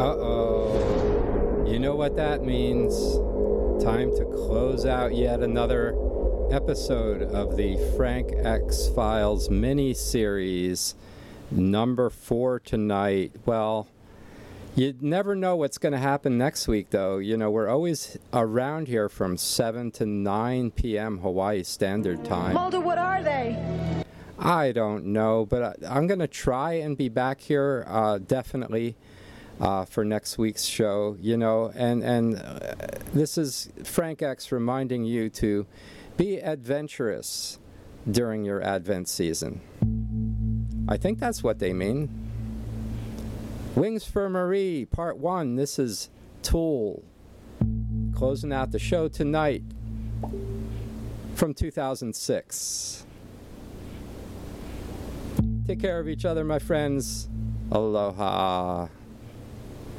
Uh-oh. You know what that means. Time to close out yet another episode of the Frank X Files mini-series, number 4 tonight. Well, you never know what's going to happen next week, though. You know, we're always around here from 7 to 9 p.m. Hawaii Standard Time. Mulder, what are they? I don't know, but I'm going to try and be back here definitely for next week's show, you know, and this is Frank X reminding you to be adventurous during your Advent season. I think that's what they mean. Wings for Marie, Part 1. This is Tool. Closing out the show tonight from 2006. Take care of each other, my friends. Aloha.